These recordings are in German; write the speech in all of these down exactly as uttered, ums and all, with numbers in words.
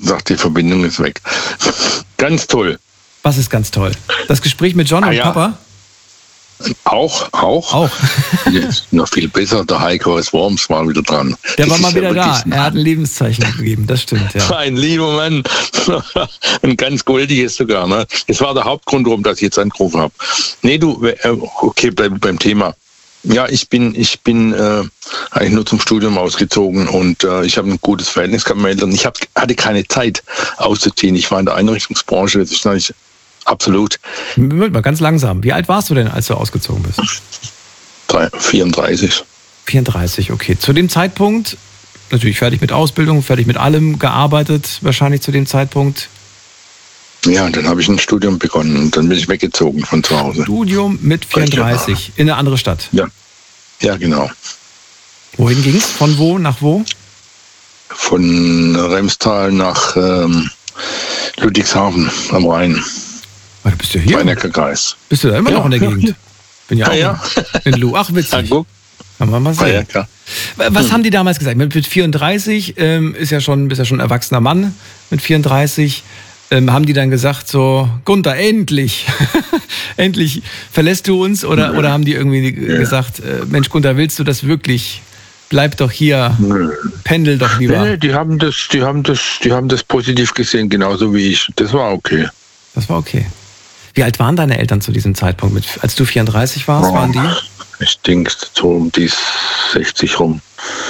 sagt, die Verbindung ist weg. Ganz toll. Was ist ganz toll? Das Gespräch mit John ah, und ja. Papa? Auch, auch. Auch. Noch viel besser, der Heiko aus Worms war wieder dran. Der das war mal wieder ja da. Er hat ein Lebenszeichen gegeben, das stimmt, ja. Ein lieber Mann. Ein ganz goldiges sogar. Ne? Das war der Hauptgrund, warum ich jetzt angerufen habe. Nee, du, okay, beim, beim Thema. Ja, ich bin, ich bin äh, eigentlich nur zum Studium ausgezogen und äh, ich habe ein gutes Verhältnis gehabt mit meinen Eltern. Ich hab, hatte keine Zeit auszuziehen. Ich war in der Einrichtungsbranche, das ist eigentlich absolut. Mal ganz langsam. Wie alt warst du denn, als du ausgezogen bist? vierunddreißig. vierunddreißig, okay. Zu dem Zeitpunkt, natürlich fertig mit Ausbildung, fertig mit allem, gearbeitet, wahrscheinlich zu dem Zeitpunkt. Ja, und dann habe ich ein Studium begonnen und dann bin ich weggezogen von zu Hause. Studium mit vierunddreißig, in eine andere Stadt. Ja, ja genau. Wohin ging's? Von wo nach wo? Von Remstal nach ähm, Ludwigshafen am Rhein. Ah, du bist ja hier. Rhein-Neckar-Kreis. Bist du da immer ja, noch in der ja, Gegend? Bin ja, ja auch ja. in Lu. Ach, witzig. Ja, guck. Kann man mal sehen. Ja, ja, klar. Was hm. haben die damals gesagt? Mit vierunddreißig ähm, ist ja schon, bist ja schon ein erwachsener Mann. Mit vierunddreißig ähm, haben die dann gesagt so, Gunther, endlich, endlich verlässt du uns? Oder, Nö. oder haben die irgendwie ja. gesagt, äh, Mensch, Gunther, willst du das wirklich? Bleib doch hier, Nö. pendel doch lieber. Nee, die haben das, die haben das, die haben das positiv gesehen, genauso wie ich. Das war okay. Das war okay. Wie alt waren deine Eltern zu diesem Zeitpunkt? Mit, als du vierunddreißig warst, oh, waren die? Ich denke so um die sechzig rum.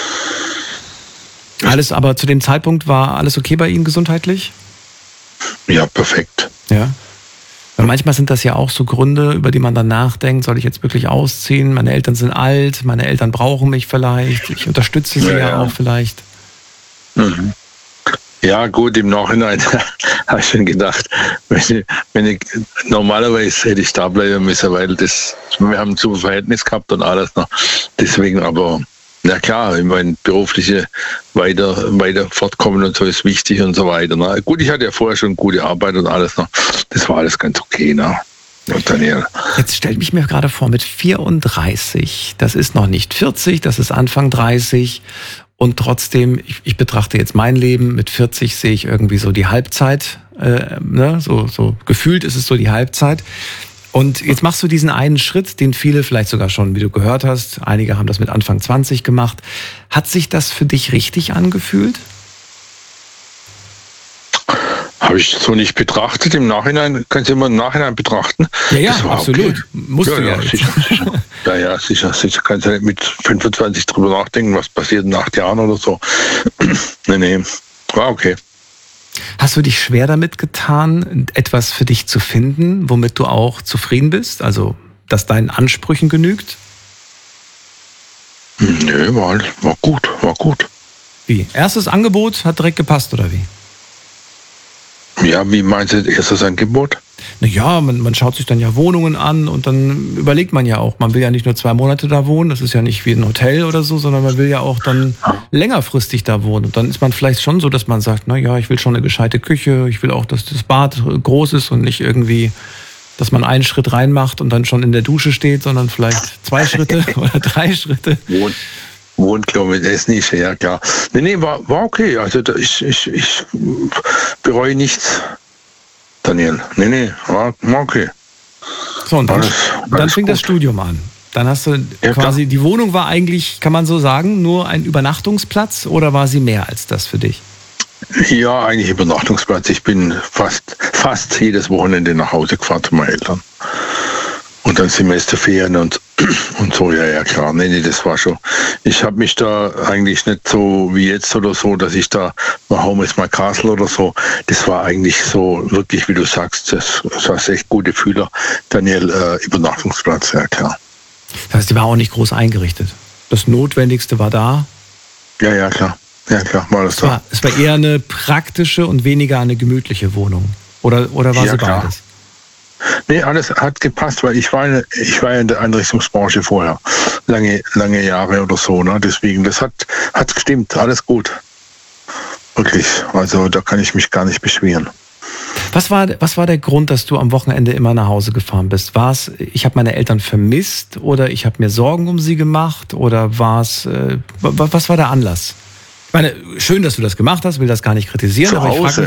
Alles, aber zu dem Zeitpunkt war alles okay bei ihnen gesundheitlich? Ja, perfekt. Ja. Weil manchmal sind das ja auch so Gründe, über die man dann nachdenkt, soll ich jetzt wirklich ausziehen? Meine Eltern sind alt, meine Eltern brauchen mich vielleicht, ich unterstütze sie ja, ja, ja. auch vielleicht. Mhm. Ja, gut, im Nachhinein habe ich schon gedacht, wenn ich, wenn ich, normalerweise hätte ich da bleiben müssen, weil das, wir haben ein super Verhältnis gehabt und alles noch. Deswegen aber, na klar, ich meine, berufliche weiter, weiter fortkommen und so ist wichtig und so weiter. Ne? Gut, ich hatte ja vorher schon gute Arbeit und alles noch. Das war alles ganz okay, ne? Und Daniel. Jetzt stellt mich mir gerade vor, mit vierunddreißig, das ist noch nicht vierzig, das ist Anfang dreißig. Und trotzdem, ich, ich betrachte jetzt mein Leben, mit vierzig sehe ich irgendwie so die Halbzeit, äh, ne? so, so gefühlt ist es so die Halbzeit. Und jetzt machst du diesen einen Schritt, den viele vielleicht sogar schon, wie du gehört hast, einige haben das mit Anfang zwanzig gemacht. Hat sich das für dich richtig angefühlt? Habe ich so nicht betrachtet. Im Nachhinein, kannst du immer im Nachhinein betrachten. Ja, ja, absolut. Okay. Musst ja, du ja, ja sicher, sicher. Ja, ja, sicher, sicher. Kannst du nicht mit fünfundzwanzig drüber nachdenken, was passiert in acht Jahren oder so. Nee, nee, war okay. Hast du dich schwer damit getan, etwas für dich zu finden, womit du auch zufrieden bist? Also, das deinen Ansprüchen genügt? Nee, war, war gut, war gut. Wie? Erstes Angebot hat direkt gepasst, oder wie? Ja, wie meinst du, erstes Angebot? Naja, man, man schaut sich dann ja Wohnungen an und dann überlegt man ja auch, man will ja nicht nur zwei Monate da wohnen, das ist ja nicht wie ein Hotel oder so, sondern man will ja auch dann längerfristig da wohnen. Und dann ist man vielleicht schon so, dass man sagt, naja, ich will schon eine gescheite Küche, ich will auch, dass das Bad groß ist und nicht irgendwie, dass man einen Schritt reinmacht und dann schon in der Dusche steht, sondern vielleicht zwei Schritte oder drei Schritte. Wohn Wohnklo mit Essnische, ja klar. Nee, nee, war, war okay. Also ich, ich, ich bereue nichts, Daniel. Nee, nee, war, war okay. So, und dann, alles, dann alles fing gut. das Studium an. Dann hast du ja, quasi, klar. die Wohnung war eigentlich, kann man so sagen, nur ein Übernachtungsplatz oder war sie mehr als das für dich? Ja, eigentlich Übernachtungsplatz. Ich bin fast, fast jedes Wochenende nach Hause gefahren zu meinen Eltern. Und dann Semesterferien und, und so, ja, ja, klar. Nee, nee, das war schon. Ich habe mich da eigentlich nicht so wie jetzt oder so, dass ich da mal Home is my castle oder so. Das war eigentlich so wirklich, wie du sagst, das, das war echt gute Fühler. Daniel, äh, Übernachtungsplatz, ja, klar. Das heißt, die war auch nicht groß eingerichtet. Das Notwendigste war da. Ja, ja, klar. Ja, klar, war das es war, da. Es war eher eine praktische und weniger eine gemütliche Wohnung. Oder, oder war ja, sie klar. beides? Nee, alles hat gepasst, weil ich war, in, ich war ja in der Einrichtungsbranche vorher, lange, lange Jahre oder so, ne? Deswegen, das hat, hat gestimmt, alles gut. Wirklich, also da kann ich mich gar nicht beschweren. Was war, was war der Grund, dass du am Wochenende immer nach Hause gefahren bist? War es, ich habe meine Eltern vermisst oder ich habe mir Sorgen um sie gemacht oder war es, äh, was war der Anlass? Ich meine, schön, dass du das gemacht hast, will das gar nicht kritisieren, Zu aber ich frage Hause.